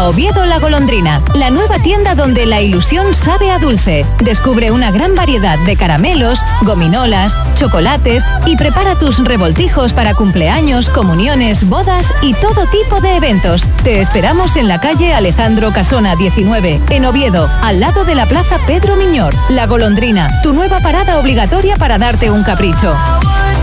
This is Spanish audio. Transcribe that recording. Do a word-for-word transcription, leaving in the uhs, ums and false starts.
Oviedo La Golondrina, la nueva tienda donde la ilusión sabe a dulce. Descubre una gran variedad de caramelos, gominolas, chocolates y prepara tus revoltijos para cumpleaños, comuniones, bodas y todo tipo de eventos. Te esperamos en la calle Alejandro Casona diecinueve, en Oviedo, al lado de la Plaza Pedro Miñor. La Golondrina, tu nueva parada obligatoria para darte un capricho.